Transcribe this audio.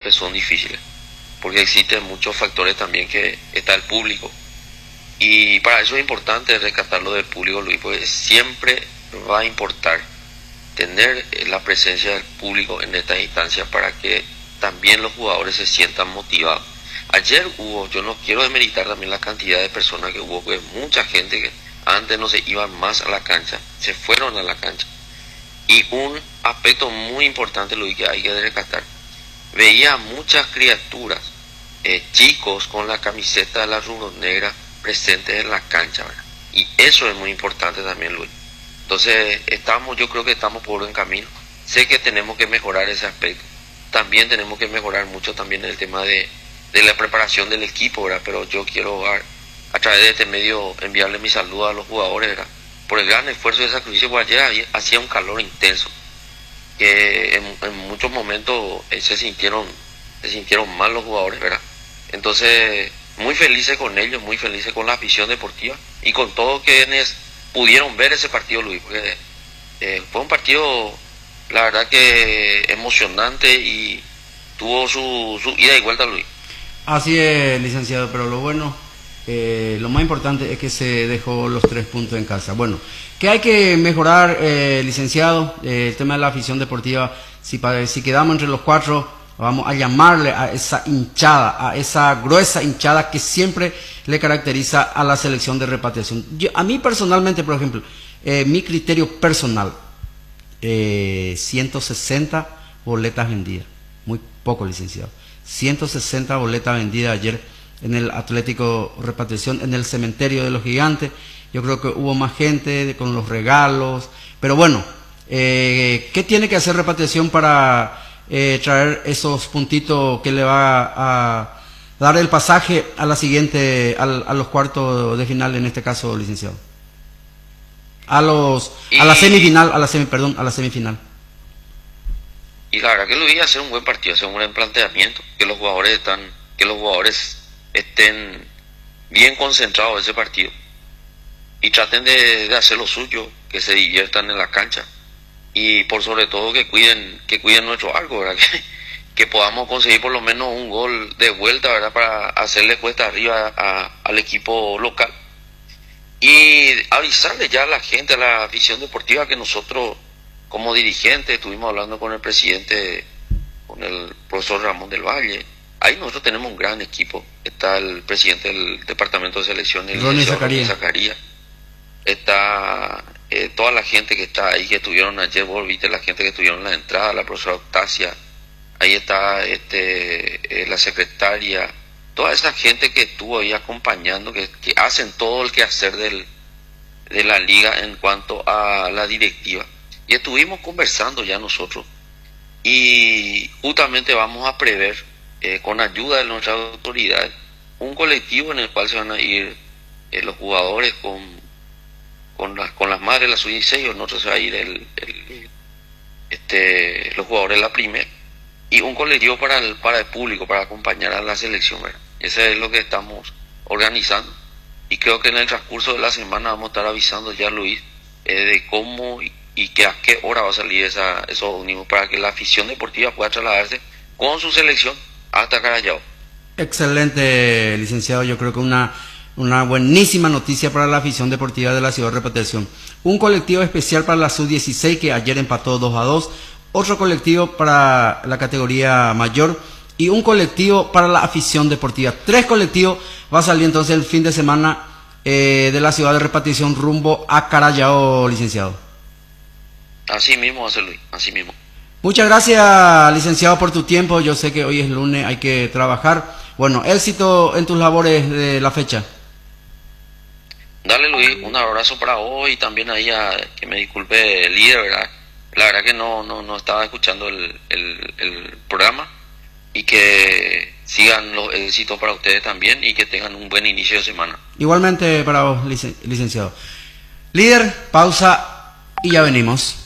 que son difíciles, porque existen muchos factores también, que está el público, y para eso es importante rescatarlo del público, Luis, porque siempre va a importar tener la presencia del público en esta instancia para que también los jugadores se sientan motivados. Ayer hubo, yo no quiero demeritar también la cantidad de personas que hubo, porque mucha gente que antes no se iban más a la cancha, se fueron a la cancha. Y un aspecto muy importante, Luis, que hay que rescatar, veía muchas criaturas, chicos con la camiseta de la rubronegra presentes en la cancha, ¿verdad? Y eso es muy importante también, Luis. Entonces yo creo que estamos por buen camino. Sé que tenemos que mejorar ese aspecto. También tenemos que mejorar mucho también el tema de la preparación del equipo, ¿verdad? Pero yo quiero a través de este medio enviarle mi saludo a los jugadores, ¿verdad? Por el gran esfuerzo y sacrificio, porque ayer hacía un calor intenso, que en muchos momentos se sintieron mal los jugadores, ¿verdad? Entonces, muy felices con ellos, muy felices con la afición deportiva y con todos quienes pudieron ver ese partido, Luis, porque fue un partido, la verdad, que emocionante y tuvo su ida y vuelta, Luis. Así es, licenciado, pero lo bueno, lo más importante es que se dejó los 3 puntos en casa. Bueno, ¿qué hay que mejorar, licenciado? El tema de la afición deportiva, si quedamos entre los 4, vamos a llamarle a esa hinchada, a esa gruesa hinchada que siempre le caracteriza a la selección de repatriación. A mí personalmente, por ejemplo, mi criterio personal, 160 boletas vendidas, muy poco, licenciado. 160 boletas vendidas ayer en el Atlético Repatriación, en el cementerio de los Gigantes. Yo creo que hubo más gente con los regalos, pero bueno, ¿qué tiene que hacer Repatriación para traer esos puntitos que le va a dar el pasaje a la siguiente, a los cuartos de final, en este caso, licenciado? A la semifinal. Y la verdad que lo iba a hacer un buen partido, hacer un buen planteamiento, que los jugadores estén bien concentrados en ese partido y traten de hacer lo suyo, que se diviertan en la cancha y por sobre todo que cuiden nuestro arco, ¿verdad? Que podamos conseguir por lo menos un gol de vuelta, ¿verdad? Para hacerle cuesta arriba al equipo local y avisarle ya a la gente, a la afición deportiva, que nosotros como dirigentes estuvimos hablando con el presidente, con el profesor Ramón del Valle. Ahí nosotros tenemos un gran equipo. Está el presidente del departamento de selecciones, Ronnie Zacarías. Está toda la gente que está ahí, que estuvieron ayer, vos viste la gente que estuvieron en la entrada, la profesora Octasia. Ahí está la secretaria, toda esa gente que estuvo ahí acompañando, que hacen todo el quehacer de la liga en cuanto a la directiva. Y estuvimos conversando ya nosotros y justamente vamos a prever, con ayuda de nuestras autoridades, un colectivo en el cual se van a ir los jugadores con las madres de la sub-16, o nosotros se va a ir los jugadores de la primera, y un colectivo para el público, para acompañar a la selección, ¿verdad? Eso es lo que estamos organizando y creo que en el transcurso de la semana vamos a estar avisando ya, Luis, de cómo y que a qué hora va a salir esos ómnibus para que la afición deportiva pueda trasladarse con su selección hasta Carallao. Excelente, licenciado. Yo creo que una buenísima noticia para la afición deportiva de la ciudad de Repatriación. Un colectivo especial para la sub-16 que ayer empató 2-2, otro colectivo para la categoría mayor y un colectivo para la afición deportiva. 3 colectivos va a salir entonces el fin de semana de la ciudad de Repatriación rumbo a Carallao, licenciado. Así mismo, José Luis, así mismo. Muchas gracias, licenciado, por tu tiempo. Yo sé que hoy es lunes, hay que trabajar. Bueno, éxito en tus labores de la fecha. Dale, Luis, un abrazo para hoy y también ahí que me disculpe el líder, ¿verdad? La verdad que no estaba escuchando el programa, y que sigan los éxitos para ustedes también y que tengan un buen inicio de semana. Igualmente para vos, licenciado. Líder, pausa y ya venimos.